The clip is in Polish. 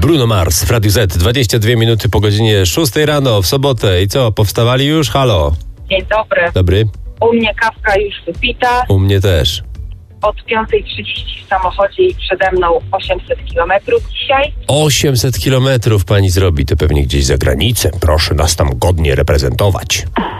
Bruno Mars w Radiu Z. 22 minuty po godzinie 6 rano w sobotę. I co, powstawali już? Halo. Dzień dobry. Dobry. U mnie kawka już wypita. U mnie też. Od 5:30 w samochodzie i przede mną 800 kilometrów dzisiaj. 800 kilometrów pani zrobi, to pewnie gdzieś za granicę. Proszę nas tam godnie reprezentować.